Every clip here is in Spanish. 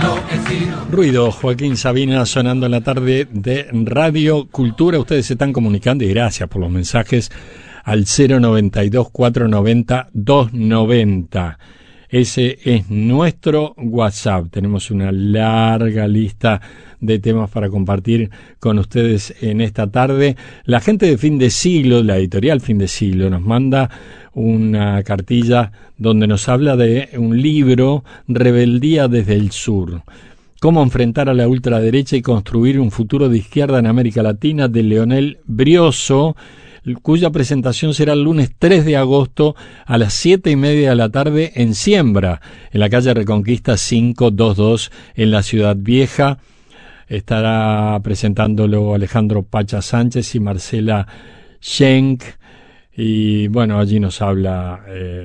Ruido, Joaquín Sabina sonando en la tarde de Radio Cultura. Ustedes se están comunicando y gracias por los mensajes al 092-490-290. Ese es nuestro WhatsApp. Tenemos una larga lista de temas para compartir con ustedes en esta tarde. La gente de Fin de Siglo, la editorial Fin de Siglo, nos manda una cartilla donde nos habla de un libro, Rebeldía desde el Sur. Cómo enfrentar a la ultraderecha y construir un futuro de izquierda en América Latina, de Leonel Brioso, cuya presentación será el lunes 3 de agosto a las 7:30 de la tarde en Siembra, en la calle Reconquista 522 en la Ciudad Vieja. Estará presentándolo Alejandro Pacha Sánchez y Marcela Schenk. Y bueno, allí nos habla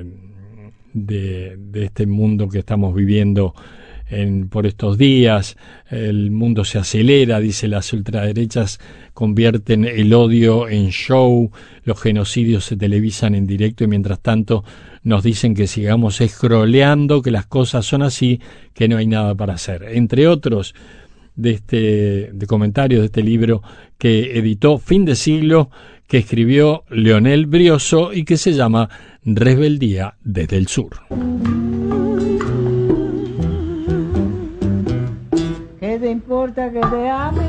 de este mundo que estamos viviendo por estos días. El mundo se acelera, dice, las ultraderechas convierten el odio en show, los genocidios se televisan en directo y mientras tanto nos dicen que sigamos scrolleando, que las cosas son así, que no hay nada para hacer. Entre otros de comentarios de este libro que editó Fin de Siglo, que escribió Leonel Brioso y que se llama Rebeldía desde el Sur. ¿Qué te importa que te ame?